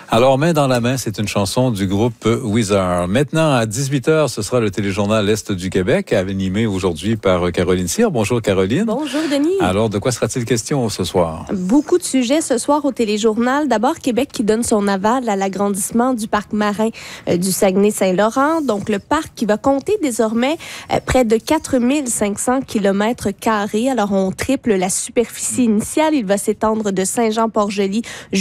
Alors, main dans la main, c'est une chanson du groupe Weezer. Maintenant, à 18h, ce sera le téléjournal L'Est du Québec, animé aujourd'hui par Caroline Cyr. Bonjour, Caroline. Bonjour, Denis. Alors, de quoi sera-t-il question ce soir? Beaucoup de sujets ce soir au téléjournal. D'abord, Québec qui donne son aval à l'agrandissement du parc marin du Saguenay-Saint-Laurent. Donc, le parc qui va compter désormais près de 4500 km². Alors, on triple la superficie initiale. Il va s'étendre de Saint-Jean-Port-Joli